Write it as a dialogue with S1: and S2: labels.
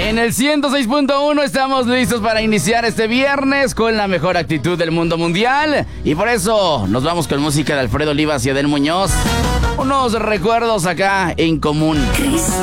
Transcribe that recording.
S1: En el 106.1 estamos listos para iniciar este viernes con la mejor actitud del mundo mundial. Y por eso nos vamos con música de Alfredo Olivas y Adel Muñoz. Unos recuerdos acá en común.